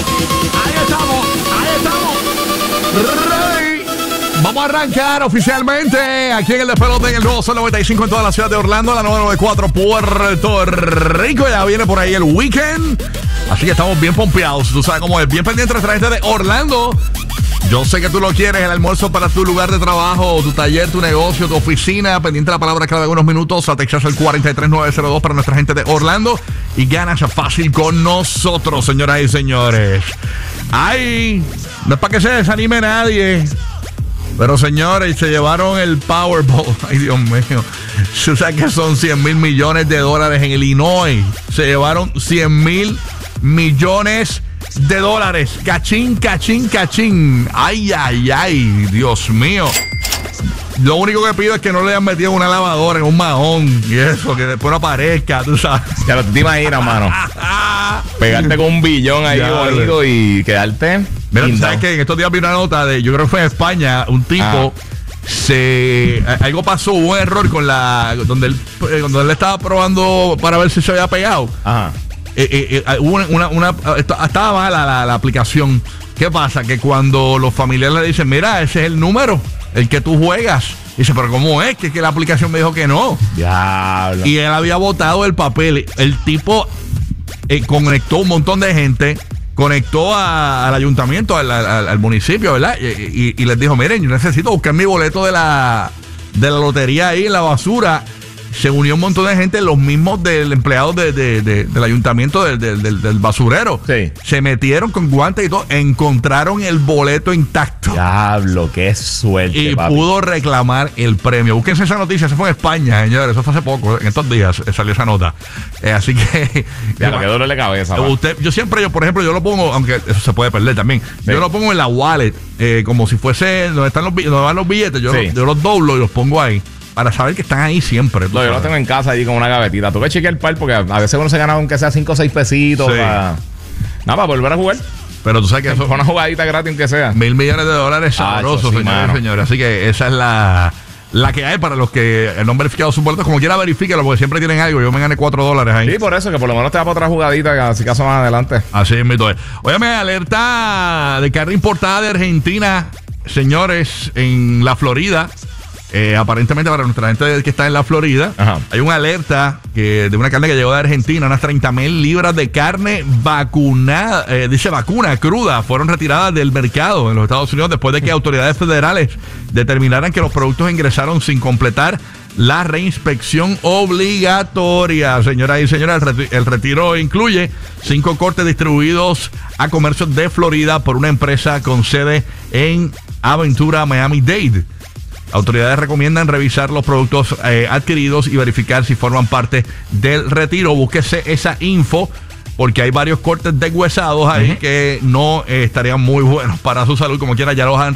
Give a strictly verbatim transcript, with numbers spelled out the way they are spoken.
Ahí estamos, ahí estamos. Ready. Vamos a arrancar oficialmente aquí en el despelote en el nuevo Sol noventa y cinco en toda la ciudad de Orlando, la nueve noventa y cuatro Puerto Rico. Ya viene por ahí el weekend, así que estamos bien pompeados. Tú sabes cómo es, bien pendiente de nuestra gente de Orlando. Yo sé que tú lo quieres, el almuerzo para tu lugar de trabajo, tu taller, tu negocio, tu oficina. Pendiente de la palabra cada unos minutos. A Texas el cuatro tres nueve cero dos para nuestra gente de Orlando. Y ganas fácil con nosotros, señoras y señores. Ay, no es para que se desanime nadie. Pero señores, se llevaron el Powerball. Ay, Dios mío. Tú sabes que son cien mil millones de dólares en Illinois. Se llevaron cien mil millones de dólares. Cachín, cachín, cachín. Ay, ay, ay. Dios mío. Lo único que pido es que no le hayan metido una lavadora en un mahón y eso, que después no aparezca, tú sabes. Ya lo te imaginas, mano. Pegarte con un billón ahí Ya, bonito vale. y quedarte. Mira, tú pintado. sabes que en estos días vi una nota de, yo creo que fue en España, un tipo Ah. se a- algo pasó, hubo un error con la donde él, eh, cuando él estaba probando para ver si se había pegado. Ajá. Eh, eh, eh, hubo una, una, una- esto- estaba mala la, la aplicación. ¿Qué pasa? Que cuando los familiares le dicen, mira, ese es el número, el que tú juegas. Dice, pero ¿cómo es? Que, que la aplicación me dijo que no. Diablo. Y él había botado el papel. El tipo eh, conectó un montón de gente, conectó a- al ayuntamiento, al, al- al municipio, ¿verdad? Y, y- y les dijo, miren, yo necesito buscar mi boleto de la, de la lotería ahí en la basura. Se unió un montón de gente, los mismos del empleado de, de- de- del ayuntamiento del, del- del- del basurero. Sí. Se metieron con guantes y todo, encontraron el boleto intacto. Diablo, qué suerte, Y papi. pudo reclamar el premio. Búsquense esa noticia, eso fue en España, señores. Eso fue hace poco, en estos días eh, salió esa nota. Eh, así que. Diablo, qué dolor de cabeza, pa. usted, yo siempre, yo por ejemplo, yo lo pongo, aunque eso se puede perder también. Sí. Yo lo pongo en la wallet, eh, como si fuese donde están los, bi- donde van los billetes. Yo, Sí. los, yo los doblo y los pongo ahí para saber que están ahí siempre. tú No, yo lo sabes. tengo en casa allí con una gavetita. Tú que chequear el par porque a veces uno se gana aunque sea cinco o seis pesitos. Sí. Para... Nada, para volver a jugar. Pero tú sabes que eso Fue una jugadita gratis aunque sea. mil millones de dólares Ah, sabrosos, eso sí, señores mano. y señores. Así que esa es la, la que hay para los que no han verificado sus boletos. Como quiera, verifíquelo, porque siempre tienen algo. Yo me gané cuatro dólares ahí. Sí, por eso, que por lo menos te da para otra jugadita, que así caso más adelante. Así es, mito. Óyeme, alerta de carne importada de Argentina, señores, en la Florida. Eh, aparentemente para nuestra gente que está en la Florida, Ajá. hay una alerta que, de una carne que llegó de Argentina, unas treinta mil libras de carne vacunada, eh, dice vacuna cruda, fueron retiradas del mercado en los Estados Unidos después de que autoridades federales determinaran que los productos ingresaron sin completar la reinspección obligatoria. Señoras y señores, el, reti- el retiro incluye cinco cortes distribuidos a comercios de Florida por una empresa con sede en Aventura, Miami-Dade. Autoridades recomiendan revisar los productos eh, adquiridos y verificar si forman parte del retiro. Búsquese esa info porque hay varios cortes deshuesados ahí Ujú. que no eh, estarían muy buenos para su salud. Como quiera, ya los han